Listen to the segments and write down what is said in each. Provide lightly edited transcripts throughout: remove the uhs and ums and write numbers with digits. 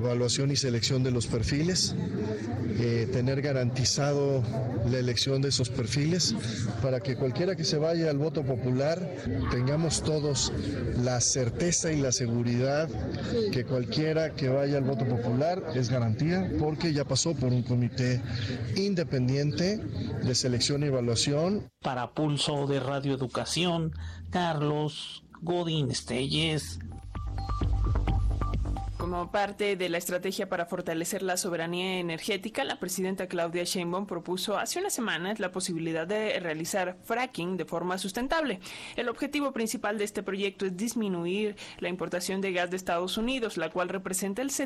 evaluación y selección de los perfiles, tener garantizado la elección de esos perfiles para que cualquiera que se vaya al voto popular tengamos todos la certeza y la seguridad que cualquiera que vaya al voto popular es garantía, porque ya pasó por un comité independiente de selección y evaluación. Para Pulso de Radio Educación, Carlos Godín Estelles. Como parte de la estrategia para fortalecer la soberanía energética, la presidenta Claudia Sheinbaum propuso hace unas semanas la posibilidad de realizar fracking de forma sustentable. El objetivo principal de este proyecto es disminuir la importación de gas de Estados Unidos, la cual representa el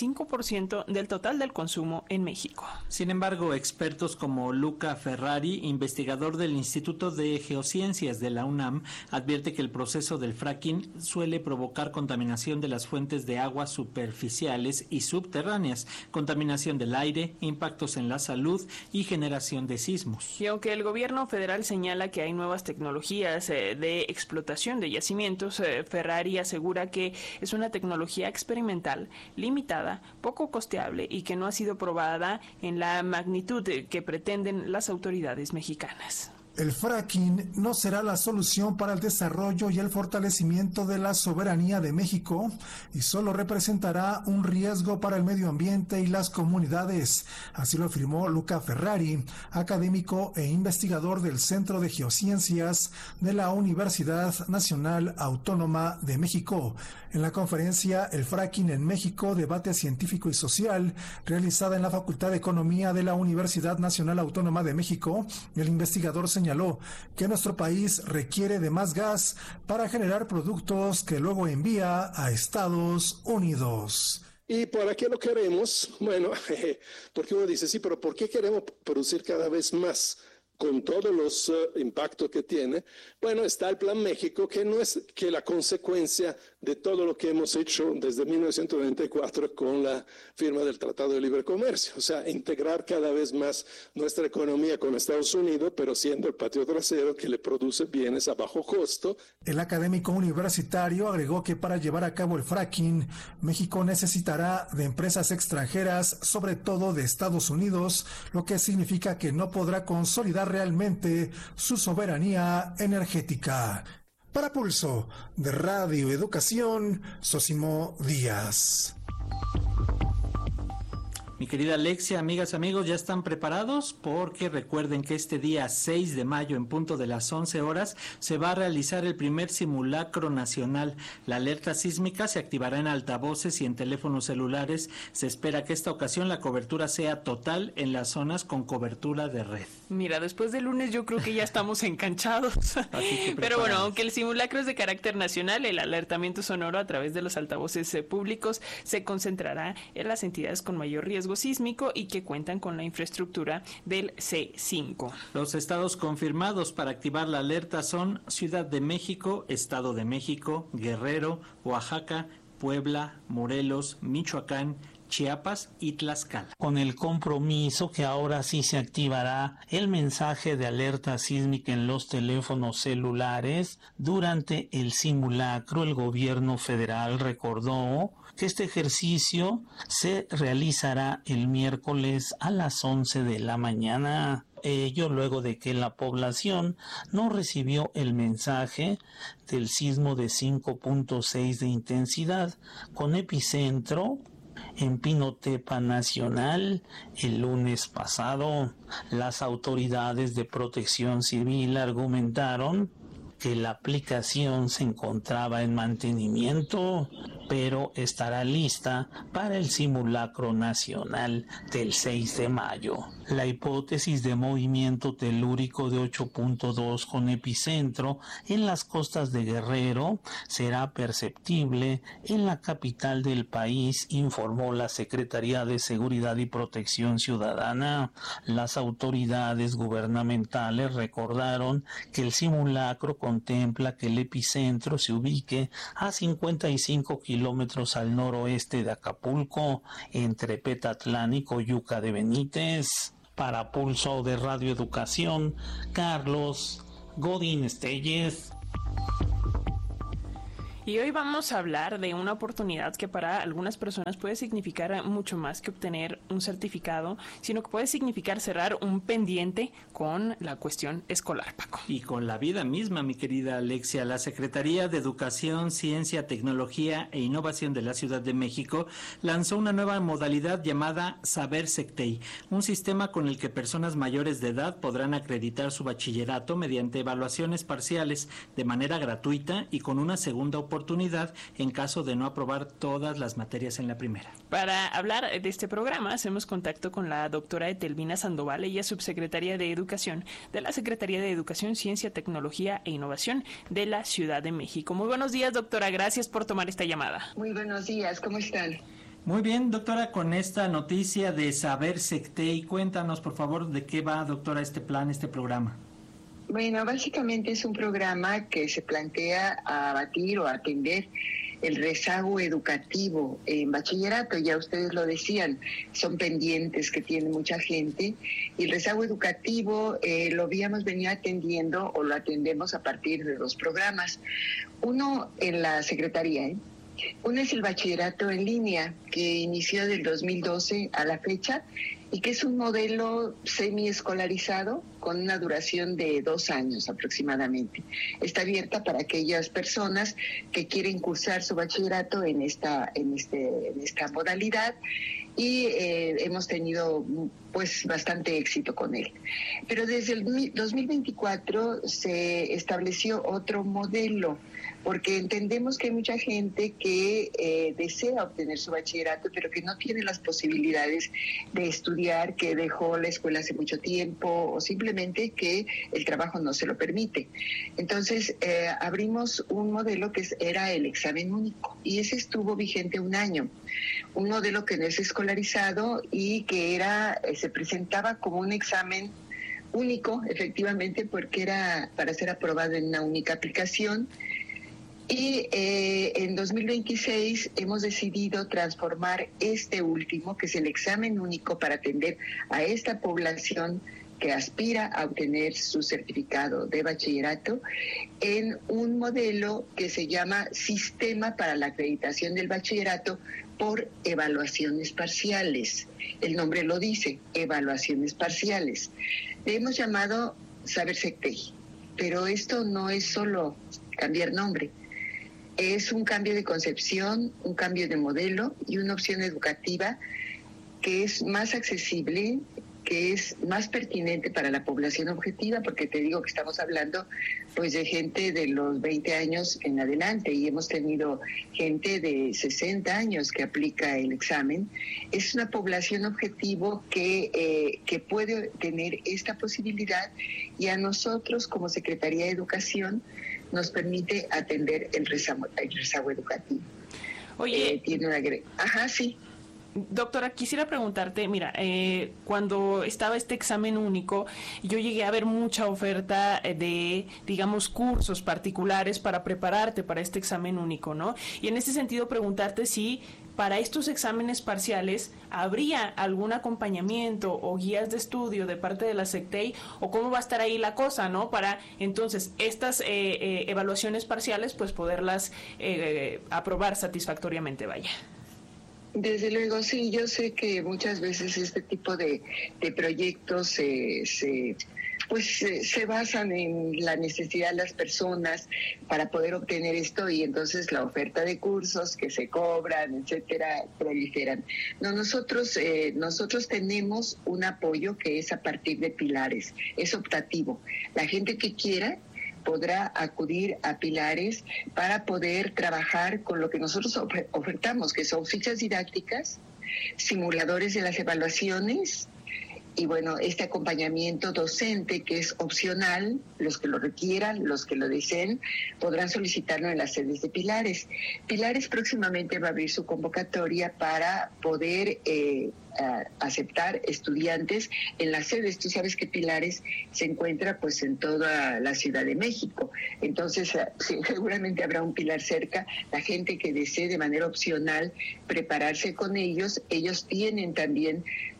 75% del total del consumo en México. Sin embargo, expertos como Luca Ferrari, investigador del Instituto de Geociencias de la UNAM, advierte que el proceso del fracking suele provocar contaminación de las fuentes de agua superficiales y subterráneas, contaminación del aire, impactos en la salud y generación de sismos. Y aunque el gobierno federal señala que hay nuevas tecnologías de explotación de yacimientos, Ferrari asegura que es una tecnología experimental, limitada, poco costeable y que no ha sido probada en la magnitud que pretenden las autoridades mexicanas. El fracking no será la solución para el desarrollo y el fortalecimiento de la soberanía de México y solo representará un riesgo para el medio ambiente y las comunidades. Así lo afirmó Luca Ferrari, académico e investigador del Centro de Geociencias de la Universidad Nacional Autónoma de México. En la conferencia El fracking en México, debate científico y social, realizada en la Facultad de Economía de la Universidad Nacional Autónoma de México, el investigador señaló que nuestro país requiere de más gas para generar productos que luego envía a Estados Unidos. ¿Y para qué lo queremos? Bueno, porque uno dice, sí, pero ¿por qué queremos producir cada vez más? Con todos los impactos que tiene. Bueno, está el Plan México, que no es que la consecuencia de todo lo que hemos hecho desde 1994 con la firma del Tratado de Libre Comercio. O sea, integrar cada vez más nuestra economía con Estados Unidos, pero siendo el patio trasero que le produce bienes a bajo costo. El académico universitario agregó que para llevar a cabo el fracking, México necesitará de empresas extranjeras, sobre todo de Estados Unidos, lo que significa que no podrá consolidar realmente su soberanía energética. Para Pulso de Radio Educación, Sosimo Díaz. Mi querida Alexia, amigas, amigos, ¿ya están preparados? Porque recuerden que este día 6 de mayo, en punto de las 11 horas, se va a realizar el primer simulacro nacional. La alerta sísmica se activará en altavoces y en teléfonos celulares. Se espera que esta ocasión la cobertura sea total en las zonas con cobertura de red. Mira, después del lunes yo creo que ya estamos enganchados. Pero bueno, aunque el simulacro es de carácter nacional, el alertamiento sonoro a través de los altavoces públicos se concentrará en las entidades con mayor riesgo sísmico y que cuentan con la infraestructura del C5. Los estados confirmados para activar la alerta son Ciudad de México, Estado de México, Guerrero, Oaxaca, Puebla, Morelos, Michoacán, Chiapas y Tlaxcala. Con el compromiso que ahora sí se activará el mensaje de alerta sísmica en los teléfonos celulares, durante el simulacro el gobierno federal recordó que este ejercicio se realizará el miércoles a las 11 de la mañana. Ello luego de que la población no recibió el mensaje del sismo de 5.6 de intensidad con epicentro en Pinotepa Nacional el lunes pasado. Las autoridades de Protección Civil argumentaron que la aplicación se encontraba en mantenimiento, pero estará lista para el simulacro nacional del 6 de mayo. La hipótesis de movimiento telúrico de 8.2 con epicentro en las costas de Guerrero será perceptible en la capital del país, informó la Secretaría de Seguridad y Protección Ciudadana. Las autoridades gubernamentales recordaron que el simulacro contempla que el epicentro se ubique a 55 kilómetros al noroeste de Acapulco, entre Petatlán y Coyuca de Benítez. Para Pulso de Radio Educación, Carlos Godín Estelles. Y hoy vamos a hablar de una oportunidad que para algunas personas puede significar mucho más que obtener un certificado, sino que puede significar cerrar un pendiente con la cuestión escolar, Paco. Y con la vida misma, mi querida Alexia. La Secretaría de Educación, Ciencia, Tecnología e Innovación de la Ciudad de México lanzó una nueva modalidad llamada Saber Sectei, un sistema con el que personas mayores de edad podrán acreditar su bachillerato mediante evaluaciones parciales de manera gratuita y con una segunda oportunidad en caso de no aprobar todas las materias en la primera. Para hablar de este programa, hacemos contacto con la doctora Etelvina Sandoval, ella es subsecretaria de Educación de la Secretaría de Educación, Ciencia, Tecnología e Innovación de la Ciudad de México. Muy buenos días, doctora, gracias por tomar esta llamada. Muy buenos días, ¿cómo están? Muy bien, doctora, con esta noticia de Saber Sectei, cuéntanos, por favor, de qué va, doctora, este plan, este programa. Bueno, básicamente es un programa que se plantea abatir o atender el rezago educativo en bachillerato. Ya ustedes lo decían, son pendientes que tiene mucha gente, y el rezago educativo lo habíamos venido atendiendo o lo atendemos a partir de 2 programas. Uno en la Secretaría, Uno es el bachillerato en línea, que inició del 2012 a la fecha y que es un modelo semiescolarizado con una duración de 2 años aproximadamente. Está abierta para aquellas personas que quieren cursar su bachillerato en esta modalidad, y hemos tenido pues bastante éxito con él. Pero desde el 2024 se estableció otro modelo, porque entendemos que hay mucha gente que desea obtener su bachillerato, pero que no tiene las posibilidades de estudiar, que dejó la escuela hace mucho tiempo o simplemente que el trabajo no se lo permite. Entonces abrimos un modelo que era el examen único, y ese estuvo vigente 1 año. Un modelo que no es escolarizado y que se presentaba como un examen único, efectivamente, porque era para ser aprobado en una única aplicación. Y en 2026 hemos decidido transformar este último, que es el examen único para atender a esta población que aspira a obtener su certificado de bachillerato, en un modelo que se llama Sistema para la Acreditación del Bachillerato por Evaluaciones Parciales. El nombre lo dice, evaluaciones parciales. Le hemos llamado Saber Sectei, pero esto no es solo cambiar nombre. Es un cambio de concepción, un cambio de modelo y una opción educativa que es más accesible, que es más pertinente para la población objetiva, porque te digo que estamos hablando pues de gente de los 20 años en adelante, y hemos tenido gente de 60 años que aplica el examen. Es una población objetivo que puede tener esta posibilidad, y a nosotros como Secretaría de Educación nos permite atender el rezago educativo. Oye, tiene una... Ajá, sí. Doctora, quisiera preguntarte, mira, cuando estaba este examen único, yo llegué a ver mucha oferta de, digamos, cursos particulares para prepararte para este examen único, ¿no? Y en ese sentido preguntarte si para estos exámenes parciales habría algún acompañamiento o guías de estudio de parte de la Sectei, o cómo va a estar ahí la cosa, ¿no? Para entonces estas evaluaciones parciales, pues poderlas aprobar satisfactoriamente, vaya. Desde luego, sí, yo sé que muchas veces este tipo de proyectos se basan en la necesidad de las personas para poder obtener esto, y entonces la oferta de cursos que se cobran, etcétera, proliferan. No, nosotros tenemos un apoyo que es a partir de pilares, es optativo. La gente que quiera podrá acudir a pilares para poder trabajar con lo que nosotros ofertamos, que son fichas didácticas, simuladores de las evaluaciones, y bueno, este acompañamiento docente que es opcional. Los que lo requieran, los que lo deseen, podrán solicitarlo en las sedes de Pilares. Pilares próximamente va a abrir su convocatoria para poder aceptar estudiantes en las sedes. Tú sabes que Pilares se encuentra pues en toda la Ciudad de México, entonces sí, seguramente habrá un Pilar cerca. La gente que desee de manera opcional prepararse con ellos tienen también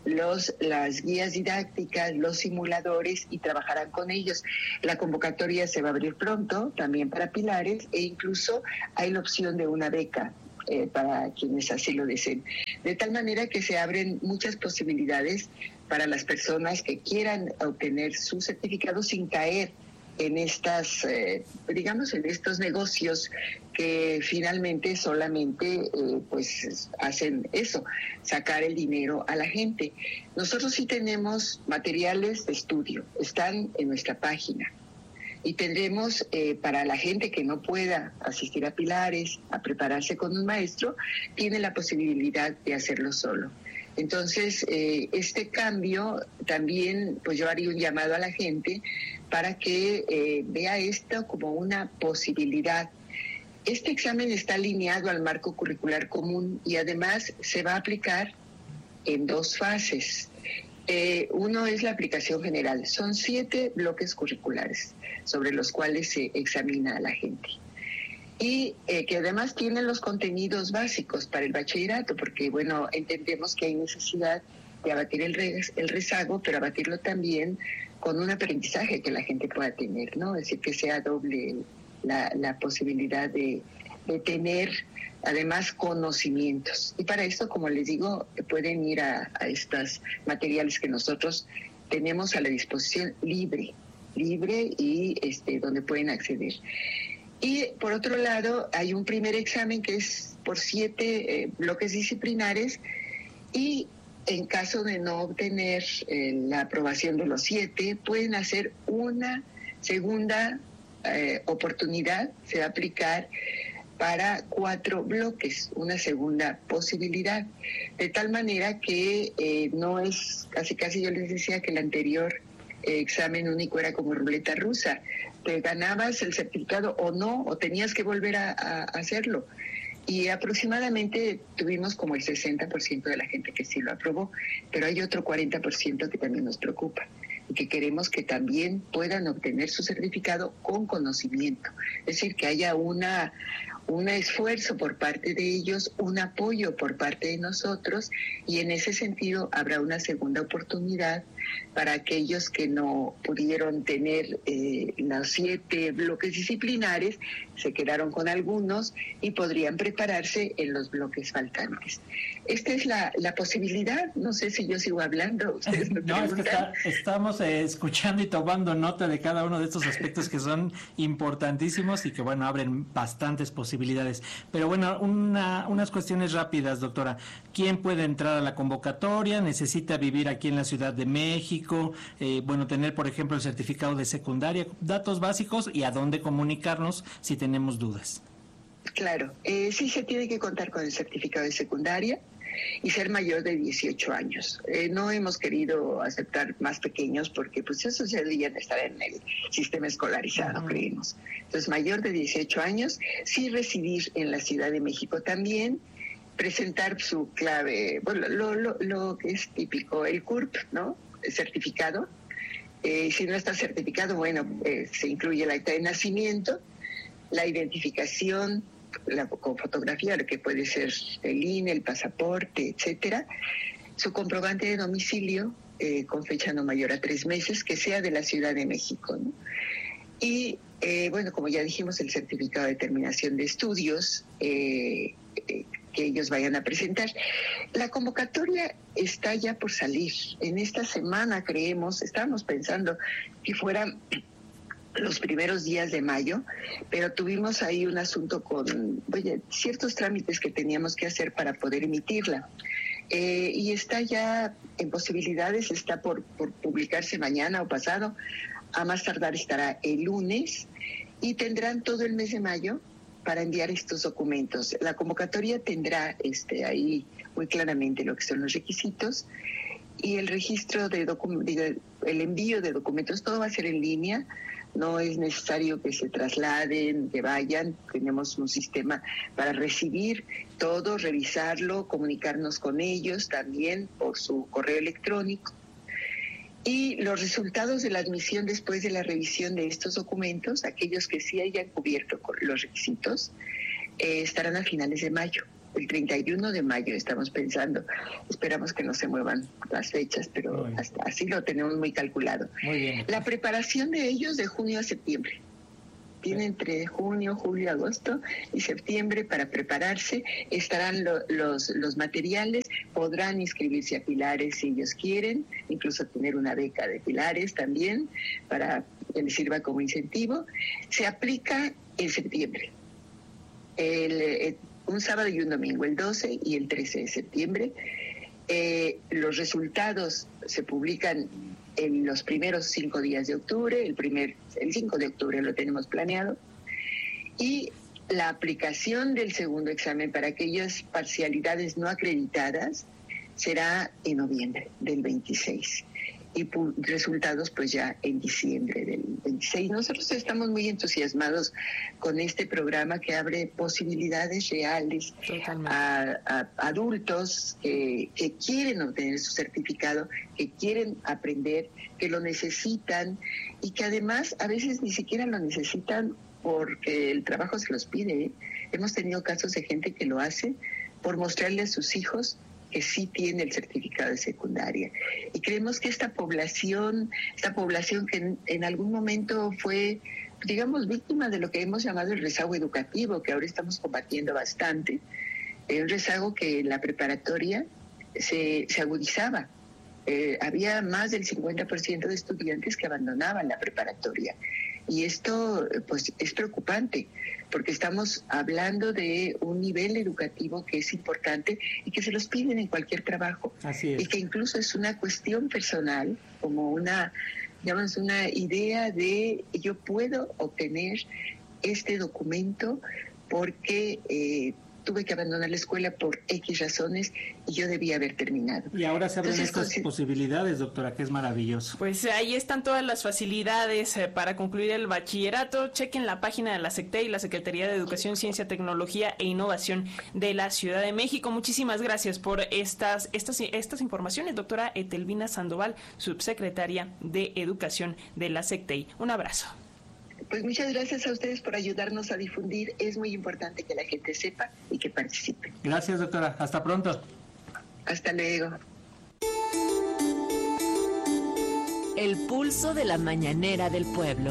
las guías didácticas, los simuladores y trabajarán con ellos. La convocatoria se va a abrir pronto también para Pilares e incluso hay la opción de una beca para quienes así lo deseen. De tal manera que se abren muchas posibilidades para las personas que quieran obtener su certificado sin caer en estas, digamos, en estos negocios que finalmente solamente pues hacen eso, sacar el dinero a la gente. Nosotros sí tenemos materiales de estudio, están en nuestra página. Y tendremos para la gente que no pueda asistir a Pilares, a prepararse con un maestro, tiene la posibilidad de hacerlo solo. Entonces, este cambio también, pues yo haría un llamado a la gente para que vea esto como una posibilidad. Este examen está alineado al marco curricular común y además se va a aplicar en 2 fases. Uno es la aplicación general. Son 7 bloques curriculares sobre los cuales se examina a la gente. Y que además tienen los contenidos básicos para el bachillerato, porque, bueno, entendemos que hay necesidad de abatir el rezago, pero abatirlo también con un aprendizaje que la gente pueda tener, ¿no? Es decir, que sea doble la posibilidad de tener, además, conocimientos. Y para esto, como les digo, pueden ir a estos materiales que nosotros tenemos a la disposición libre y donde pueden acceder. Y por otro lado, hay un primer examen que es por 7 bloques disciplinares y en caso de no obtener la aprobación de los 7, pueden hacer una segunda oportunidad, se va a aplicar para 4 bloques, una segunda posibilidad, de tal manera que no es, casi yo les decía que el anterior examen único era como ruleta rusa, te ganabas el certificado o no, o tenías que volver a hacerlo. Y aproximadamente tuvimos como el 60% de la gente que sí lo aprobó, pero hay otro 40% que también nos preocupa y que queremos que también puedan obtener su certificado con conocimiento. Es decir, que haya un esfuerzo por parte de ellos, un apoyo por parte de nosotros, y en ese sentido habrá una segunda oportunidad para aquellos que no pudieron tener los 7 bloques disciplinares, se quedaron con algunos y podrían prepararse en los bloques faltantes. Esta es la posibilidad. No sé si yo sigo hablando. Ustedes me no, es que estamos escuchando y tomando nota de cada uno de estos aspectos que son importantísimos y que, bueno, abren bastantes posibilidades. Pero bueno, unas cuestiones rápidas, doctora. ¿Quién puede entrar a la convocatoria? ¿Necesita vivir aquí en la Ciudad de México? Tener, por ejemplo, el certificado de secundaria, datos básicos y a dónde comunicarnos si tenemos dudas. Claro, sí se tiene que contar con el certificado de secundaria y ser mayor de 18 años. No hemos querido aceptar más pequeños porque pues esos ya deberían estar en el sistema escolarizado, creemos. Entonces, mayor de 18 años, sí residir en la Ciudad de México también, presentar su clave, bueno, lo que es típico, el CURP, ¿no? El certificado. Si no está certificado, bueno, se incluye el acta de nacimiento, la identificación, con fotografía, lo que puede ser el INE, el pasaporte, etcétera, su comprobante de domicilio con fecha no mayor a 3 meses, que sea de la Ciudad de México, ¿no? Y como ya dijimos, el certificado de terminación de estudios que ellos vayan a presentar. La convocatoria está ya por salir. En esta semana estábamos pensando que fueran los primeros días de mayo, pero tuvimos ahí un asunto con ciertos trámites que teníamos que hacer para poder emitirla. Y está ya en posibilidades, está por publicarse mañana o pasado, a más tardar estará el lunes, y tendrán todo el mes de mayo para enviar estos documentos. La convocatoria tendrá ahí muy claramente lo que son los requisitos y el registro el envío de documentos. Todo va a ser en línea. No es necesario que se trasladen, que vayan. Tenemos un sistema para recibir todo, revisarlo, comunicarnos con ellos también por su correo electrónico. Y los resultados de la admisión después de la revisión de estos documentos, aquellos que sí hayan cubierto los requisitos, estarán a finales de mayo. el 31 de mayo estamos pensando. Esperamos que no se muevan las fechas, pero hasta así lo tenemos muy calculado. Muy bien. La preparación de ellos de junio a septiembre. Tienen entre junio, julio, agosto y septiembre para prepararse. Estarán los materiales, podrán inscribirse a Pilares si ellos quieren, incluso tener una beca de Pilares también para que les sirva como incentivo. Se aplica en septiembre, un sábado y un domingo, el 12 y el 13 de septiembre. Los resultados se publican en los primeros 5 días de octubre, el 5 de octubre lo tenemos planeado, y la aplicación del segundo examen para aquellas parcialidades no acreditadas será en noviembre del 26 y resultados pues ya en diciembre del 26. Nosotros estamos muy entusiasmados con este programa que abre posibilidades reales a adultos que quieren obtener su certificado, que quieren aprender, que lo necesitan y que además a veces ni siquiera lo necesitan porque el trabajo se los pide, ¿eh? Hemos tenido casos de gente que lo hace por mostrarle a sus hijos que sí tiene el certificado de secundaria. Y creemos que esta población que en algún momento fue, digamos, víctima de lo que hemos llamado el rezago educativo, que ahora estamos combatiendo bastante, un rezago que en la preparatoria se agudizaba. Había más del 50% de estudiantes que abandonaban la preparatoria. Y esto pues es preocupante, porque estamos hablando de un nivel educativo que es importante y que se los piden en cualquier trabajo. Así es. Y que incluso es una cuestión personal, como una idea de yo puedo obtener este documento porque tuve que abandonar la escuela por X razones y yo debía haber terminado. Y ahora se abren estas posibilidades, doctora, que es maravilloso. Pues ahí están todas las facilidades para concluir el bachillerato. Chequen la página de la SECTEI, la Secretaría de Educación, Ciencia, Tecnología e Innovación de la Ciudad de México. Muchísimas gracias por estas informaciones, doctora Etelvina Sandoval, subsecretaria de Educación de la SECTEI. Un abrazo. Pues muchas gracias a ustedes por ayudarnos a difundir. Es muy importante que la gente sepa y que participe. Gracias, doctora. Hasta pronto. Hasta luego. El pulso de la mañanera del pueblo.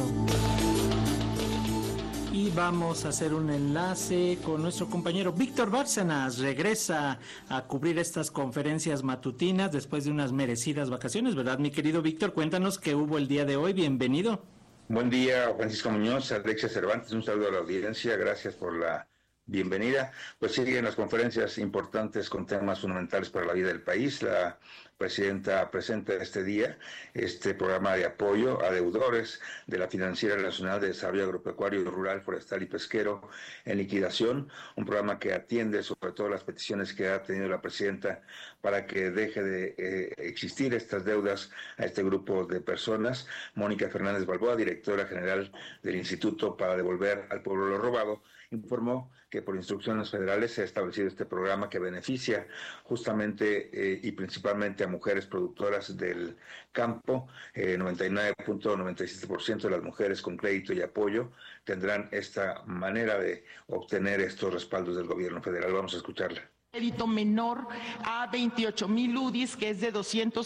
Y vamos a hacer un enlace con nuestro compañero Víctor Bárcenas. Regresa a cubrir estas conferencias matutinas después de unas merecidas vacaciones, ¿verdad, mi querido Víctor? Cuéntanos qué hubo el día de hoy. Bienvenido. Buen día, Francisco Muñoz, Alexia Cervantes, un saludo a la audiencia, gracias por la bienvenida. Pues siguen las conferencias importantes con temas fundamentales para la vida del país. La presidenta presenta este día este programa de apoyo a deudores de la Financiera Nacional de Desarrollo Agropecuario, Rural, Forestal y Pesquero en liquidación, un programa que atiende sobre todo las peticiones que ha tenido la presidenta para que deje de existir estas deudas a este grupo de personas. Mónica Fernández Balboa, directora general del Instituto para Devolver al Pueblo lo Robado, informó que por instrucciones federales se ha establecido este programa que beneficia justamente y principalmente a mujeres productoras del campo. 99.97% de las mujeres con crédito y apoyo tendrán esta manera de obtener estos respaldos del gobierno federal. Vamos a escucharla. Crédito menor a 28,000 UDIs, que es de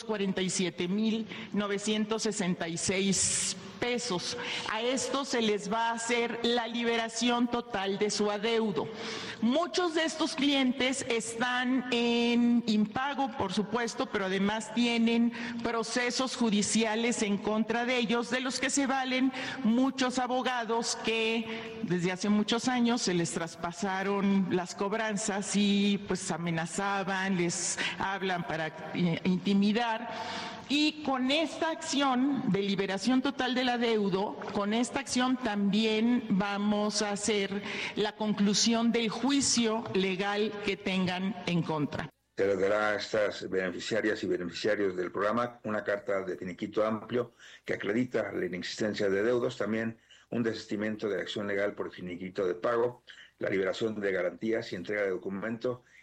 247,966 pesos. A esto se les va a hacer la liberación total de su adeudo. Muchos de estos clientes están en impago, por supuesto, pero además tienen procesos judiciales en contra de ellos, de los que se valen muchos abogados que desde hace muchos años se les traspasaron las cobranzas y pues amenazaban, les hablan para intimidar. Y con esta acción de liberación total del adeudo, con esta acción también vamos a hacer la conclusión del juicio legal que tengan en contra. Se les dará a estas beneficiarias y beneficiarios del programa una carta de finiquito amplio que acredita la inexistencia de deudos, también un desistimiento de la acción legal por finiquito de pago, la liberación de garantías y entrega de documento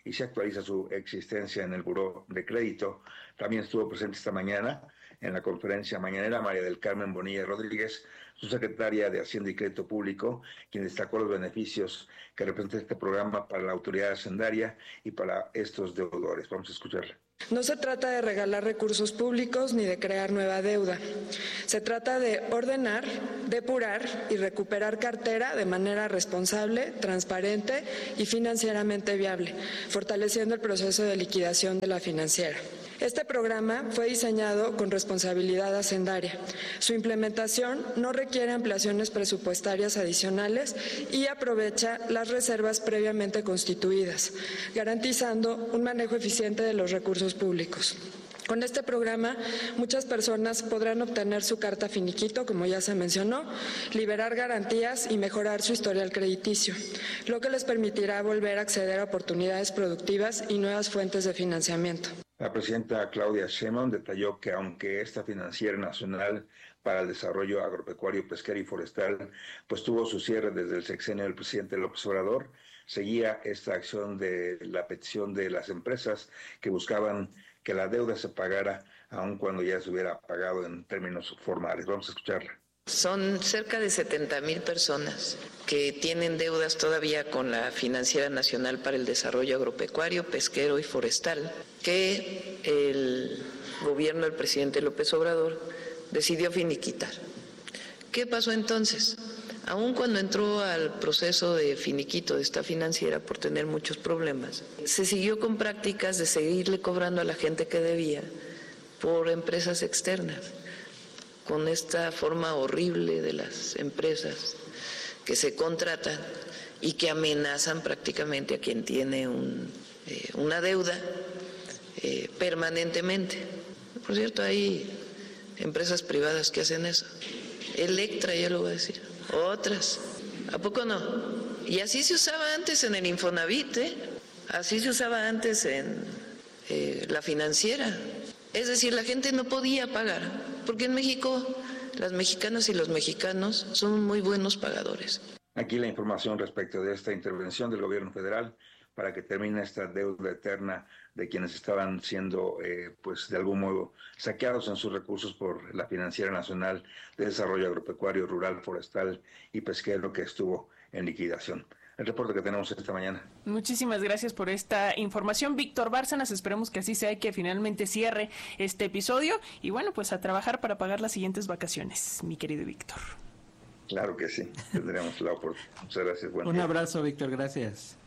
y se actualiza su existencia en el Buró de Crédito. También estuvo presente esta mañana en la conferencia mañanera María del Carmen Bonilla Rodríguez, su secretaria de Hacienda y Crédito Público, quien destacó los beneficios que representa este programa para la autoridad hacendaria y para estos deudores. Vamos a escucharla. No se trata de regalar recursos públicos ni de crear nueva deuda. Se trata de ordenar, depurar y recuperar cartera de manera responsable, transparente y financieramente viable, fortaleciendo el proceso de liquidación de la financiera. Este programa fue diseñado con responsabilidad hacendaria. Su implementación no requiere ampliaciones presupuestarias adicionales y aprovecha las reservas previamente constituidas, garantizando un manejo eficiente de los recursos públicos. Con este programa, muchas personas podrán obtener su carta finiquito, como ya se mencionó, liberar garantías y mejorar su historial crediticio, lo que les permitirá volver a acceder a oportunidades productivas y nuevas fuentes de financiamiento. La presidenta Claudia Sheinbaum detalló que aunque esta Financiera Nacional para el Desarrollo Agropecuario, Pesquero y Forestal pues tuvo su cierre desde el sexenio del presidente López Obrador, seguía esta acción de la petición de las empresas que buscaban que la deuda se pagara aun cuando ya se hubiera pagado en términos formales. Vamos a escucharla. Son cerca de 70,000 personas que tienen deudas todavía con la Financiera Nacional para el Desarrollo Agropecuario, Pesquero y Forestal, que el gobierno del presidente López Obrador decidió finiquitar. ¿Qué pasó entonces? Aun cuando entró al proceso de finiquito de esta financiera por tener muchos problemas, se siguió con prácticas de seguirle cobrando a la gente que debía por empresas externas, con esta forma horrible de las empresas que se contratan y que amenazan prácticamente a quien tiene una deuda permanentemente. Por cierto, hay empresas privadas que hacen eso. Electra, ya lo voy a decir. Otras. ¿A poco no? Y así se usaba antes en el Infonavit, así se usaba antes en la financiera. Es decir, la gente no podía pagar, porque en México las mexicanas y los mexicanos son muy buenos pagadores. Aquí la información respecto de esta intervención del gobierno federal para que termine esta deuda eterna de quienes estaban siendo, pues de algún modo, saqueados en sus recursos por la Financiera Nacional de Desarrollo Agropecuario, Rural, Forestal y Pesquero, que estuvo en liquidación. El reporte que tenemos esta mañana. Muchísimas gracias por esta información, Víctor Bárcenas. Esperemos que así sea y que finalmente cierre este episodio. Y bueno, pues a trabajar para pagar las siguientes vacaciones, mi querido Víctor. Claro que sí, tendremos la oportunidad. Muchas gracias. Un abrazo, Víctor, gracias.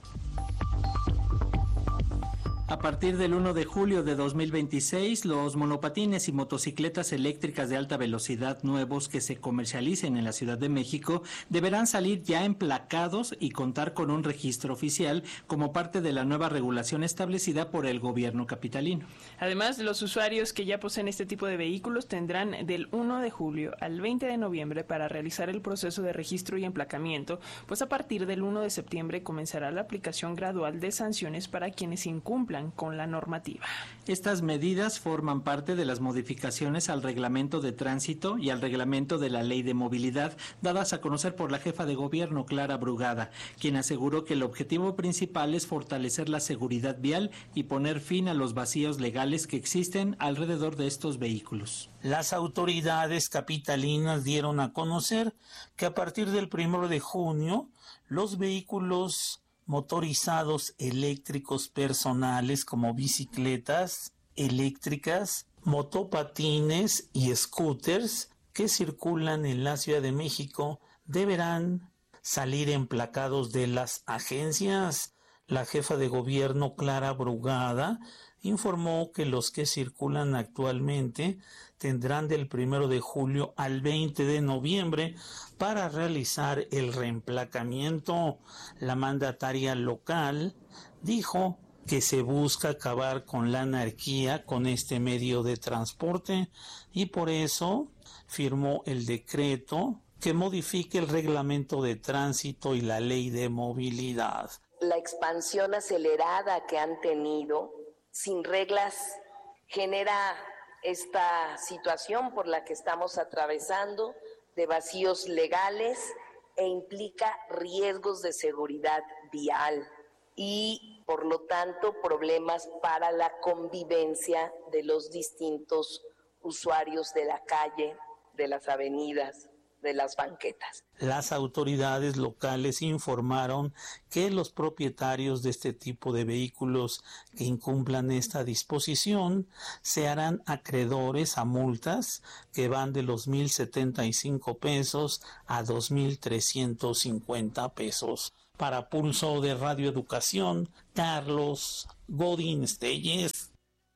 A partir del 1 de julio de 2026, los monopatines y motocicletas eléctricas de alta velocidad nuevos que se comercialicen en la Ciudad de México deberán salir ya emplacados y contar con un registro oficial como parte de la nueva regulación establecida por el gobierno capitalino. Además, los usuarios que ya poseen este tipo de vehículos tendrán del 1 de julio al 20 de noviembre para realizar el proceso de registro y emplacamiento, pues a partir del 1 de septiembre comenzará la aplicación gradual de sanciones para quienes incumplan con la normativa. Estas medidas forman parte de las modificaciones al reglamento de tránsito y al reglamento de la ley de movilidad dadas a conocer por la jefa de gobierno Clara Brugada, quien aseguró que el objetivo principal es fortalecer la seguridad vial y poner fin a los vacíos legales que existen alrededor de estos vehículos. Las autoridades capitalinas dieron a conocer que a partir del 1 de junio los vehículos motorizados eléctricos personales como bicicletas eléctricas, motopatines y scooters que circulan en la Ciudad de México deberán salir emplacados de las agencias. La jefa de gobierno Clara Brugada informó que los que circulan actualmente tendrán del 1 de julio al 20 de noviembre para realizar el reemplacamiento. La mandataria local dijo que se busca acabar con la anarquía con este medio de transporte y por eso firmó el decreto que modifique el reglamento de tránsito y la ley de movilidad. La expansión acelerada que han tenido sin reglas genera esta situación por la que estamos atravesando de vacíos legales e implica riesgos de seguridad vial. Y por lo tanto, problemas para la convivencia de los distintos usuarios de la calle, de las avenidas, de las banquetas. Las autoridades locales informaron que los propietarios de este tipo de vehículos que incumplan esta disposición se harán acreedores a multas que van de los 1,075 pesos a 2,350 pesos. Para Pulso de Radio Educación, Carlos Godín Telles.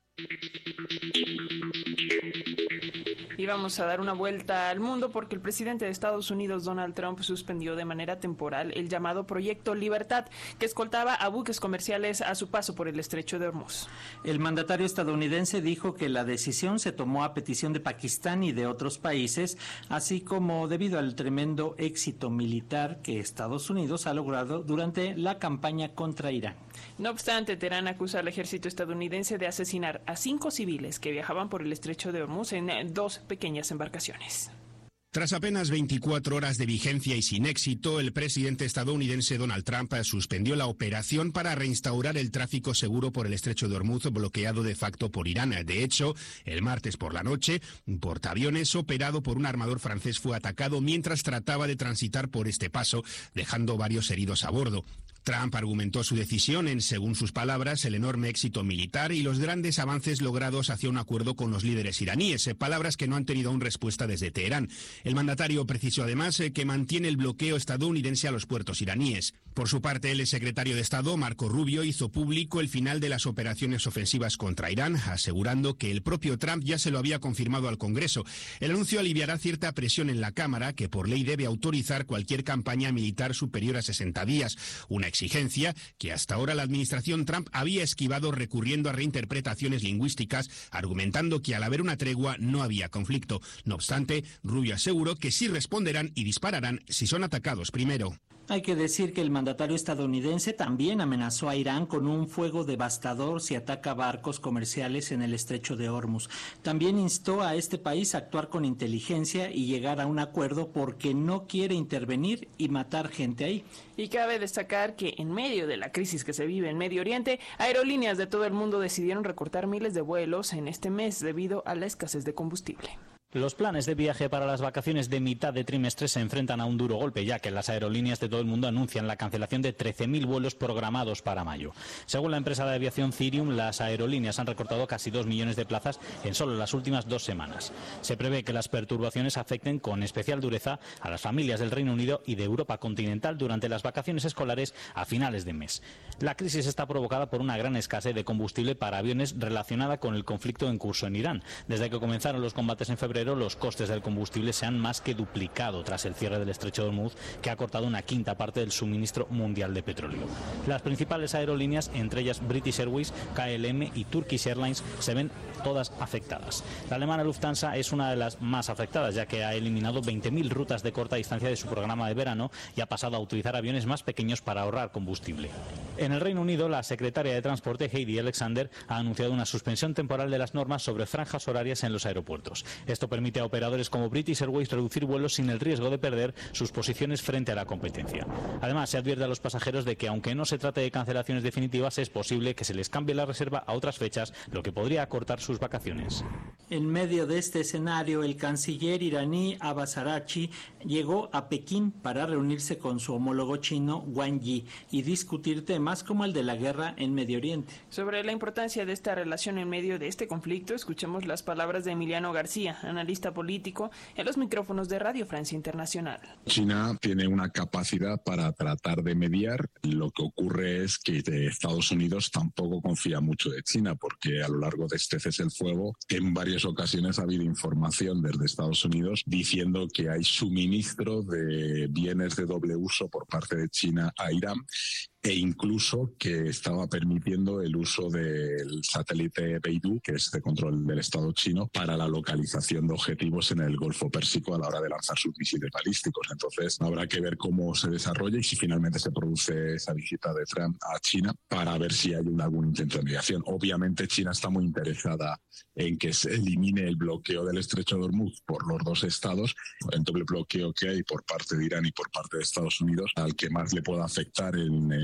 Y vamos a dar una vuelta al mundo porque el presidente de Estados Unidos, Donald Trump, suspendió de manera temporal el llamado Proyecto Libertad, que escoltaba a buques comerciales a su paso por el Estrecho de Hormuz. El mandatario estadounidense dijo que la decisión se tomó a petición de Pakistán y de otros países, así como debido al tremendo éxito militar que Estados Unidos ha logrado durante la campaña contra Irán. No obstante, Teherán acusa al ejército estadounidense de asesinar a 5 civiles que viajaban por el Estrecho de Hormuz en 2 pequeñas embarcaciones. Tras apenas 24 horas de vigencia y sin éxito, el presidente estadounidense Donald Trump suspendió la operación para reinstaurar el tráfico seguro por el Estrecho de Hormuz, bloqueado de facto por Irán. De hecho, el martes por la noche, un portaaviones operado por un armador francés fue atacado mientras trataba de transitar por este paso, dejando varios heridos a bordo. Trump argumentó su decisión en, según sus palabras, el enorme éxito militar y los grandes avances logrados hacia un acuerdo con los líderes iraníes, palabras que no han tenido aún respuesta desde Teherán. El mandatario precisó además que mantiene el bloqueo estadounidense a los puertos iraníes. Por su parte, el secretario de Estado, Marco Rubio, hizo público el final de las operaciones ofensivas contra Irán, asegurando que el propio Trump ya se lo había confirmado al Congreso. El anuncio aliviará cierta presión en la Cámara, que por ley debe autorizar cualquier campaña militar superior a 60 días, una exigencia que hasta ahora la administración Trump había esquivado recurriendo a reinterpretaciones lingüísticas, argumentando que al haber una tregua no había conflicto. No obstante, Rubio aseguró que sí responderán y dispararán si son atacados primero. Hay que decir que el mandatario estadounidense también amenazó a Irán con un fuego devastador si ataca barcos comerciales en el Estrecho de Hormuz. También instó a este país a actuar con inteligencia y llegar a un acuerdo porque no quiere intervenir y matar gente ahí. Y cabe destacar que en medio de la crisis que se vive en Medio Oriente, aerolíneas de todo el mundo decidieron recortar miles de vuelos en este mes debido a la escasez de combustible. Los planes de viaje para las vacaciones de mitad de trimestre se enfrentan a un duro golpe, ya que las aerolíneas de todo el mundo anuncian la cancelación de 13.000 vuelos programados para mayo. Según la empresa de aviación Cirium, las aerolíneas han recortado casi 2 millones de plazas en solo las últimas 2 semanas. Se prevé que las perturbaciones afecten con especial dureza a las familias del Reino Unido y de Europa continental durante las vacaciones escolares a finales de mes. La crisis está provocada por una gran escasez de combustible para aviones relacionada con el conflicto en curso en Irán. Desde que comenzaron los combates en febrero, los costes del combustible se han más que duplicado tras el cierre del Estrecho de Hormuz, que ha cortado una quinta parte del suministro mundial de petróleo. Las principales aerolíneas, entre ellas British Airways, KLM y Turkish Airlines, se ven todas afectadas. La alemana Lufthansa es una de las más afectadas, ya que ha eliminado 20.000 rutas de corta distancia de su programa de verano y ha pasado a utilizar aviones más pequeños para ahorrar combustible. En el Reino Unido, la secretaria de Transporte, Heidi Alexander, ha anunciado una suspensión temporal de las normas sobre franjas horarias en los aeropuertos. Esto permite a operadores como British Airways reducir vuelos sin el riesgo de perder sus posiciones frente a la competencia. Además, se advierte a los pasajeros de que, aunque no se trate de cancelaciones definitivas, es posible que se les cambie la reserva a otras fechas, lo que podría acortar sus vacaciones. En medio de este escenario, el canciller iraní Abbas Araghchi llegó a Pekín para reunirse con su homólogo chino Wang Yi y discutir temas como el de la guerra en Medio Oriente. Sobre la importancia de esta relación en medio de este conflicto, escuchemos las palabras de Emiliano García, analista político, en los micrófonos de Radio Francia Internacional. China tiene una capacidad para tratar de mediar. Lo que ocurre es que Estados Unidos tampoco confía mucho de China, porque a lo largo de este cese el fuego, en varias ocasiones ha habido información desde Estados Unidos diciendo que hay suministro de bienes de doble uso por parte de China a Irán, e incluso que estaba permitiendo el uso del satélite Beidou, que es de control del Estado chino, para la localización de objetivos en el Golfo Pérsico a la hora de lanzar sus misiles balísticos. Entonces habrá que ver cómo se desarrolla y si finalmente se produce esa visita de Trump a China para ver si hay algún intento de mediación. Obviamente China está muy interesada en que se elimine el bloqueo del Estrecho de Hormuz por los dos estados, el doble bloqueo que hay por parte de Irán y por parte de Estados Unidos, al que más le pueda afectar en el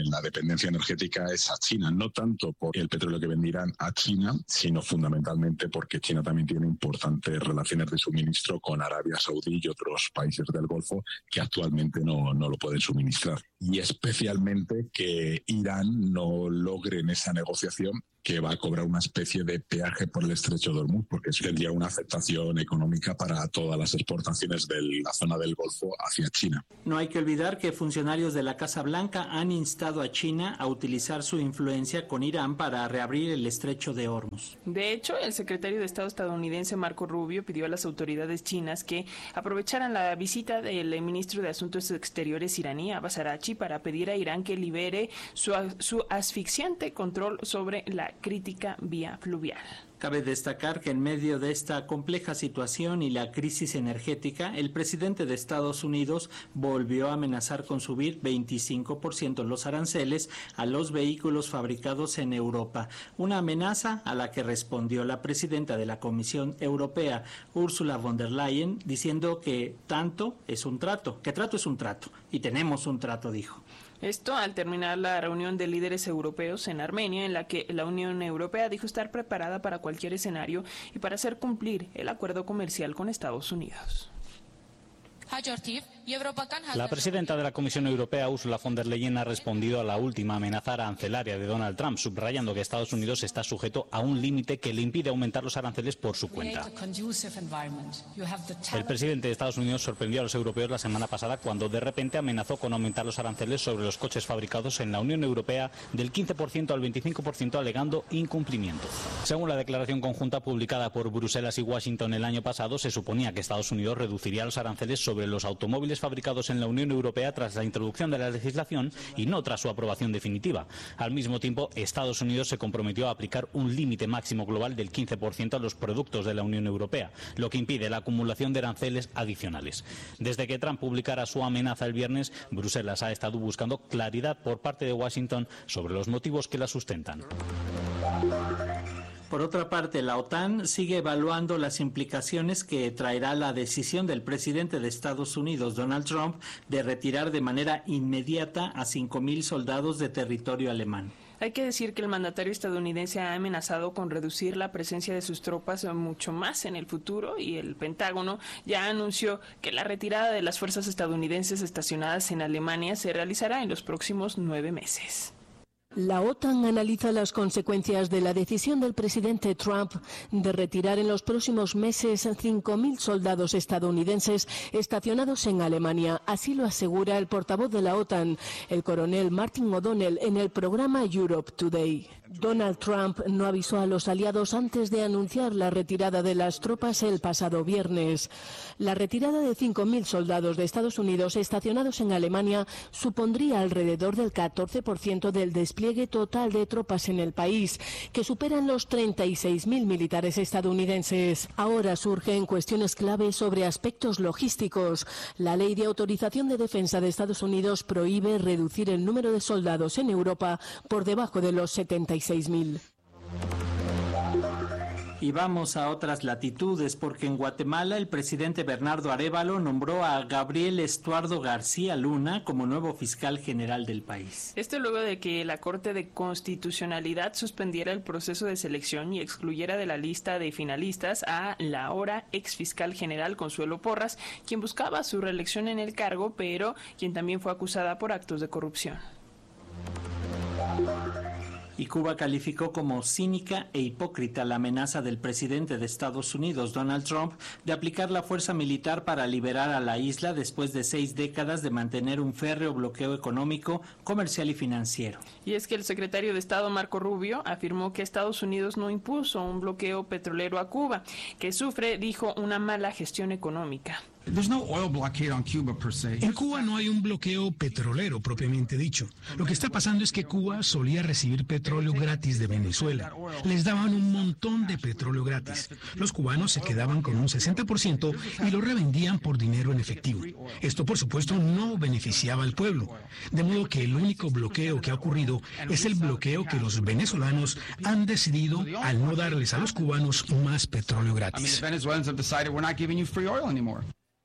la dependencia energética es a China, no tanto por el petróleo que vendirán a China, sino fundamentalmente porque China también tiene importantes relaciones de suministro con Arabia Saudí y otros países del Golfo que actualmente no lo pueden suministrar. Y especialmente que Irán no logre en esa negociación que va a cobrar una especie de peaje por el estrecho de Hormuz, porque eso tendría una afectación económica para todas las exportaciones de la zona del Golfo hacia China. No hay que olvidar que funcionarios de la Casa Blanca han instado a China a utilizar su influencia con Irán para reabrir el estrecho de Hormuz. De hecho, el secretario de Estado estadounidense Marco Rubio pidió a las autoridades chinas que aprovecharan la visita del ministro de Asuntos Exteriores iraní, Abbas Araghchi, para pedir a Irán que libere su asfixiante control sobre la crítica vía fluvial. Cabe destacar que en medio de esta compleja situación y la crisis energética, el presidente de Estados Unidos volvió a amenazar con subir 25% los aranceles a los vehículos fabricados en Europa. Una amenaza a la que respondió la presidenta de la Comisión Europea, Ursula von der Leyen, diciendo que trato es un trato, y tenemos un trato, dijo. Esto al terminar la reunión de líderes europeos en Armenia, en la que la Unión Europea dijo estar preparada para cualquier escenario y para hacer cumplir el acuerdo comercial con Estados Unidos. La presidenta de la Comisión Europea, Ursula von der Leyen, ha respondido a la última amenaza arancelaria de Donald Trump, subrayando que Estados Unidos está sujeto a un límite que le impide aumentar los aranceles por su cuenta. El presidente de Estados Unidos sorprendió a los europeos la semana pasada cuando de repente amenazó con aumentar los aranceles sobre los coches fabricados en la Unión Europea del 15% al 25%, alegando incumplimiento. Según la declaración conjunta publicada por Bruselas y Washington el año pasado, se suponía que Estados Unidos reduciría los aranceles sobre los automóviles fabricados en la Unión Europea tras la introducción de la legislación y no tras su aprobación definitiva. Al mismo tiempo, Estados Unidos se comprometió a aplicar un límite máximo global del 15% a los productos de la Unión Europea, lo que impide la acumulación de aranceles adicionales. Desde que Trump publicara su amenaza el viernes, Bruselas ha estado buscando claridad por parte de Washington sobre los motivos que la sustentan. Por otra parte, la OTAN sigue evaluando las implicaciones que traerá la decisión del presidente de Estados Unidos, Donald Trump, de retirar de manera inmediata a 5,000 soldados de territorio alemán. Hay que decir que el mandatario estadounidense ha amenazado con reducir la presencia de sus tropas mucho más en el futuro y el Pentágono ya anunció que la retirada de las fuerzas estadounidenses estacionadas en Alemania se realizará en los próximos 9 meses. La OTAN analiza las consecuencias de la decisión del presidente Trump de retirar en los próximos meses 5,000 soldados estadounidenses estacionados en Alemania. Así lo asegura el portavoz de la OTAN, el coronel Martin O'Donnell, en el programa Europe Today. Donald Trump no avisó a los aliados antes de anunciar la retirada de las tropas el pasado viernes. La retirada de 5,000 soldados de Estados Unidos estacionados en Alemania supondría alrededor del 14% del despliegue total de tropas en el país, que superan los 36,000 militares estadounidenses. Ahora surgen cuestiones clave sobre aspectos logísticos. La Ley de Autorización de Defensa de Estados Unidos prohíbe reducir el número de soldados en Europa por debajo de los 76,000. Y vamos a otras latitudes, porque en Guatemala el presidente Bernardo Arévalo nombró a Gabriel Estuardo García Luna como nuevo fiscal general del país. Esto luego de que la Corte de Constitucionalidad suspendiera el proceso de selección y excluyera de la lista de finalistas a la ahora ex fiscal general Consuelo Porras, quien buscaba su reelección en el cargo, pero quien también fue acusada por actos de corrupción. Y Cuba calificó como cínica e hipócrita la amenaza del presidente de Estados Unidos, Donald Trump, de aplicar la fuerza militar para liberar a la isla después de 6 décadas de mantener un férreo bloqueo económico, comercial y financiero. Y es que el secretario de Estado, Marco Rubio, afirmó que Estados Unidos no impuso un bloqueo petrolero a Cuba, que sufre, dijo, una mala gestión económica. En Cuba no hay un bloqueo petrolero propiamente dicho. Lo que está pasando es que Cuba solía recibir petróleo gratis de Venezuela. Les daban un montón de petróleo gratis. Los cubanos se quedaban con un 60% y lo revendían por dinero en efectivo. Esto, por supuesto, no beneficiaba al pueblo. De modo que el único bloqueo que ha ocurrido es el bloqueo que los venezolanos han decidido al no darles a los cubanos más petróleo gratis.